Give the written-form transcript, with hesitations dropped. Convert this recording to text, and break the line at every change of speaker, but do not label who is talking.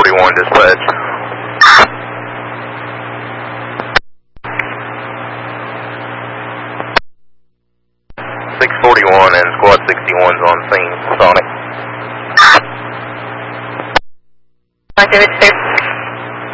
641 dispatch. And Squad 61's on scene, Sonic.
Activity